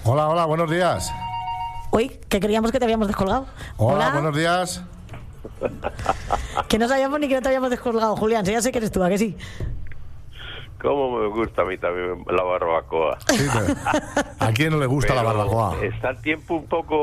Hola, hola, buenos días. Uy, que creíamos que te habíamos descolgado. Hola, buenos días. Que no sabíamos ni que no te habíamos descolgado, Julián. Si ya sé que eres tú, ¿a que sí? Cómo me gusta a mí también la barbacoa. Sí, ¿a quién no le gusta Pero la barbacoa? está el tiempo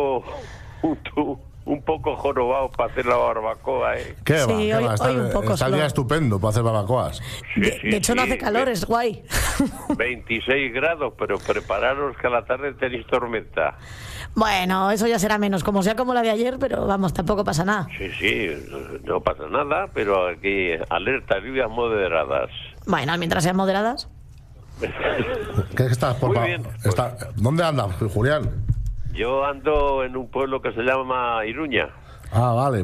un poco jorobado para hacer la barbacoa, ¿eh? ¿Qué va? Sí, ¿Qué hoy- va? Está, hoy un poco está el día solo. estupendo para hacer barbacoas. De hecho, no hace calor, es guay. 26 grados, pero prepararos que a la tarde tenéis tormenta. Bueno, eso ya será menos, como sea como la de ayer, pero vamos, tampoco pasa nada. Sí, no pasa nada, pero aquí alerta, lluvias moderadas. Bueno, mientras sean moderadas. ¿Qué estás por Muy bien, pues. ¿Dónde andas, Julián? Yo ando en un pueblo que se llama Iruña. Ah, vale.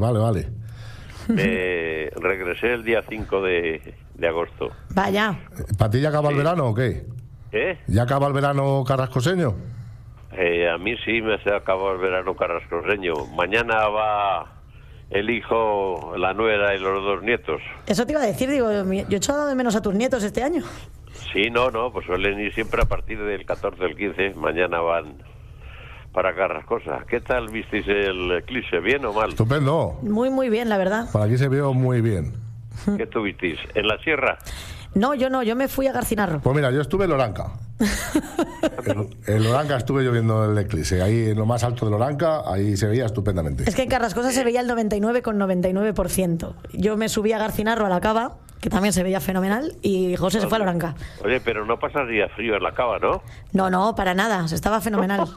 Regresé el día 5 de agosto. Vaya. ¿Para ti ya acaba el verano o qué? ¿Ya acaba el verano carrascoseño? A mí sí me se acabó el verano carrascoseño. Mañana va el hijo, la nuera y los 2 nietos. Eso te iba a decir, digo, yo he echado de menos a tus nietos este año. Sí, no, pues suelen ir siempre a partir del 14 o el 15. Mañana van para Carrascosa. ¿Qué tal visteis el eclipse? ¿Bien o mal? Estupendo. Muy, muy bien, la verdad. Por aquí se vio muy bien. ¿Qué tuvisteis? ¿En la sierra? No, yo me fui a Garcinarro. Pues mira, yo estuve en Loranca. En Loranca estuve yo viendo el eclipse. Ahí en lo más alto de Loranca, ahí se veía estupendamente. Es que en Carrascosa se veía el 99,99%. Yo me subí a Garcinarro a la cava, que también se veía fenomenal, y José se fue a Loranca. Oye, pero no pasaría frío en la cava, ¿no? No, para nada, se estaba fenomenal.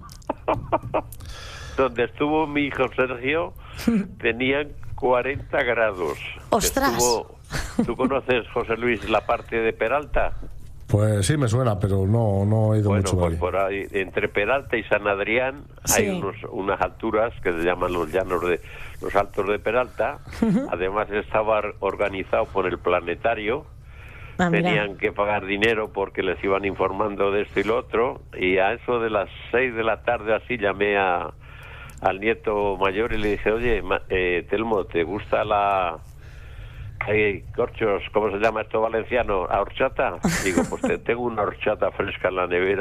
Donde estuvo mi hijo Sergio, tenían 40 grados. ¡Ostras! ¿Tú conoces, José Luis, la parte de Peralta? Pues sí me suena, pero no he ido Bueno, mucho pues ahí. por ahí, entre Peralta y San Adrián, Sí. hay unas alturas que se llaman los llanos de los altos de Peralta. Además estaba organizado por el planetario. Ah, mira. Tenían que pagar dinero porque les iban informando de esto y lo otro. Y a eso de las 6 de la tarde así llamé al nieto mayor y le dije, oye, Telmo, ¿te gusta la... corchos, ¿cómo se llama esto valenciano? ¿A horchata? Digo, pues tengo una horchata fresca en la nevera.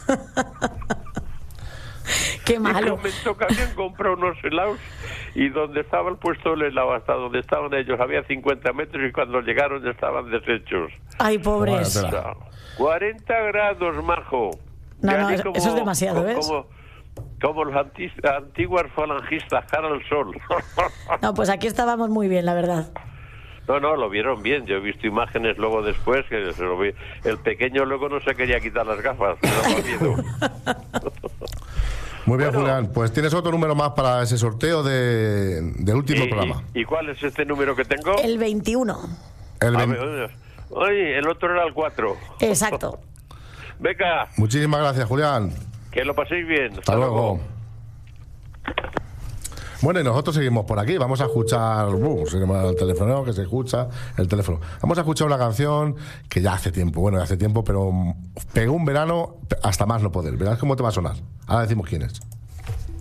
¡Qué Y malo! comentó que habían comprado unos helados y donde estaba el puesto del helado, hasta donde estaban ellos, había 50 metros y cuando llegaron ya estaban deshechos. ¡Ay, pobres! Vaya O sea, 40 grados, majo. No, Ya ni eso es demasiado, ¿ves? Como los antiguos falangistas, cara al sol. No, pues aquí estábamos muy bien, la verdad. No, lo vieron bien. Yo he visto imágenes luego después que se lo vi. El pequeño luego no se quería quitar las gafas. Me daba miedo. Muy bien, Bueno. Julián. Pues tienes otro número más para ese sorteo del último programa. ¿Y cuál es este número que tengo? El 21. El A 20. ver, oye, el otro era el 4. Exacto. Venga, Muchísimas gracias, Julián. que lo paséis bien. Hasta luego. Bueno, y nosotros seguimos por aquí. Vamos a escuchar el teléfono que se escucha, el teléfono. Vamos a escuchar una canción que ya hace tiempo, pero pegó un verano hasta más no poder. Verás cómo te va a sonar. Ahora decimos quién es.